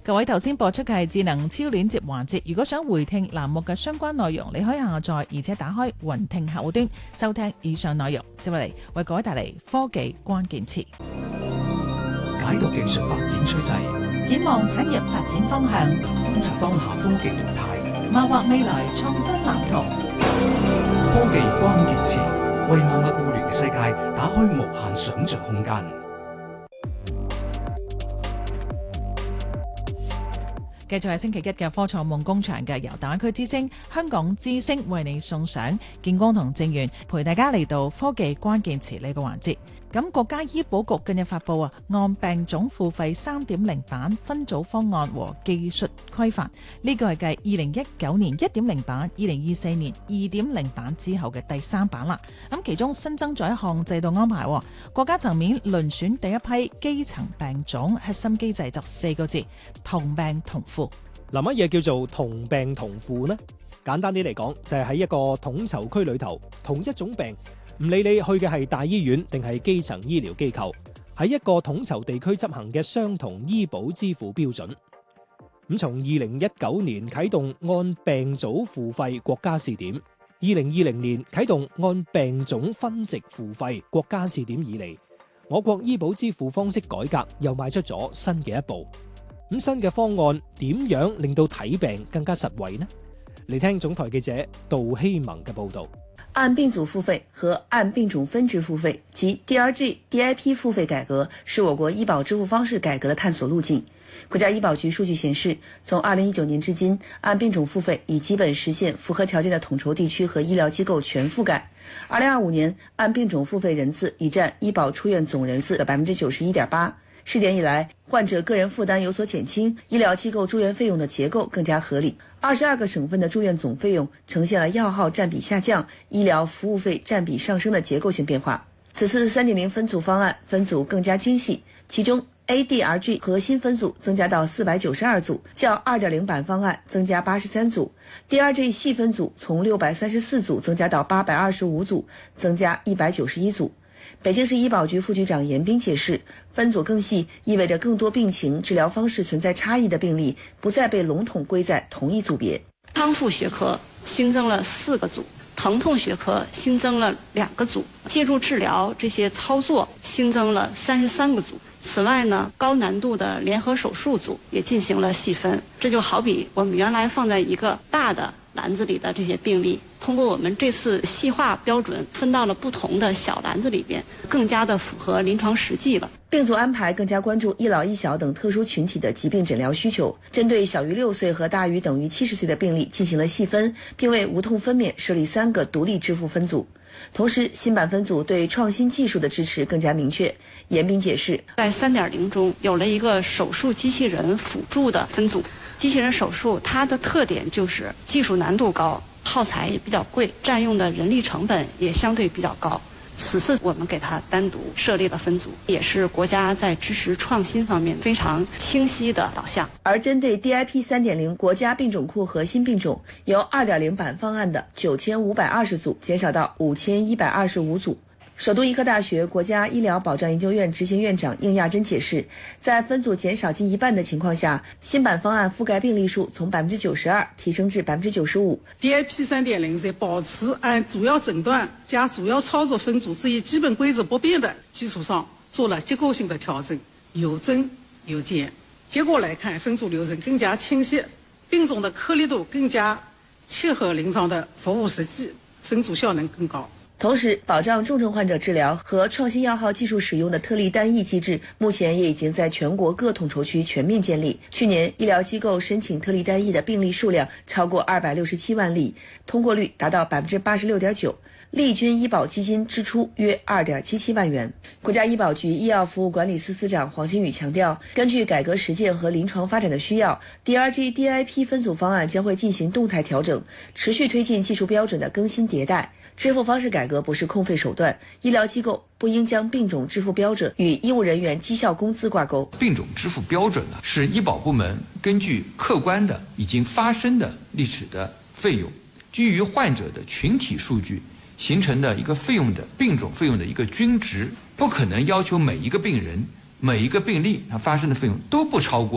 各位頭先播出嘅係智能超鏈接環節，如果想回聽欄目嘅相關內容，你可以下載而且打開雲聽客戶端收聽以上內容。接落嚟為各位帶嚟科技關鍵詞， 解讀技術發展趨勢， 展望產業發展方向， 觀察當下科技動態， 擘劃未來創新藍圖。 科技關鍵詞為萬物互聯世界打開無限想像空間。 繼續係星期一嘅科創夢工場嘅，由大灣區之星、香港之星為你送上建光同正源陪大家嚟到科技關鍵詞呢個環節。咁國家醫保局近日發布按病種付費 3.0 版分組方案和技術規範，呢個係繼2019年 1.0 版、2024年 2.0 版之後嘅第3版啦。咁其中新增咗一項制度安排，國家層面遴選第一批基層病種，核心機制就4個字：同病同付。 嗱，乜嘢叫做同病同付呢？簡單啲嚟講，就係喺一個統籌區裏頭，同一種病，唔理你去嘅係大醫院定係基層醫療機構，喺一個統籌地區執行嘅相同醫保支付標準。咁從2019年啟動按病組付費國家試點，2020年啟動按病種分值付費國家試點以嚟，我國醫保支付方式改革又邁出咗新嘅一步。咁新嘅方案點樣令到睇病更加實惠呢？嚟聽總台記者杜希萌嘅報道。 按病組付費和按病種分值付費及 DRG、DIP 付費改革是我國醫保支付方式改革的探索路徑。國家醫保局數據顯示，從2019年至今，按病種付費已基本實現符合條件的統籌地區和醫療機構全覆蓋。2025年，按病種付費人次已佔醫保出院總人次的 91.8%。試點以來，患者個人負擔有所減輕，醫療機構住院費用的結構更加合理。22個省份的住院總費用呈現了藥號佔比下降、醫療服務費佔比上升的結構性變化。此次 3.0 分組方案分組更加精細，其中 ADRG 核心分組增加到492組，較 2.0 版方案增加83組。DRG 細分組從634組增加到825組，增加191組。北京市醫保局副局長嚴彬解釋，分組更細意味着更多病情、治療方式存在差異的病例不再被籠統歸在同一組別。 康復學科新增了4個組，疼痛學科新增了2個組，介入治療這些操作新增了33個組。此外呢，高難度的聯合手術組也進行了細分。這就好比我們原來放在一個大的籃子裡的這些病例，通過我們這次細化標準分到了不同的小籃子裡邊，更加的符合臨床實際了。 病組安排更加關注一老一小等特殊群體的疾病診療需求，針對小於6歲和大於等於70歲的病例進行了細分，並為無痛分娩設立3個獨立支付分組。同時，新版分組對創新技術的支持更加明確。嚴彬解釋， 在3.0中有了一個手術機器人輔助的分組。機器人手術它的特點就是技術難度高，耗材也比較貴，佔用的人力成本也相對比較高。此次我們給它單獨設立了分組，也是國家在支持創新方面非常清晰的導向。 而針對 DIP 3.0國家病種庫核心病種，由 2.0 版方案的9520組減少到5125組。首都醫科大學國家醫療保障研究院執行院長應亞珍解釋，在分組減少近一半的情況下，新版方案覆蓋病例數從 92% 提升至 95%。 DIP 3.0 在保持按主要診斷加主要操作分組這一基本規則不變的基礎上，做了結構性的調整，有增有減。結果來看，分組流程更加清晰，病種的顆粒度更加切合臨床的服務實際，分組效能更高。 同時，保障重症患者治療和創新藥號技術使用的特例單翼機制，目前也已經在全國各統籌區全面建立。去年，醫療機構申請特例單翼的病例數量超過267萬例，通過率達到 86.9%， 利均醫保基金支出約2.77萬元。國家醫保局醫藥服務管理司司長黃新宇強調，根據改革實踐和臨床發展的需要， DRG、DIP 分組方案將會進行動態調整，持續推進技術標準的更新迭代。支付方式改革不是空費手段，醫療機構不應將病種支付標準與醫務人員績效工資掛鈎。 病種支付標準呢，是醫保部門根據客觀的已經發生的歷史的費用，基於患者的群體數據形成的一個費用的病種費用的一個均值，不可能要求每一個病人、每一個病例它發生的費用都不超過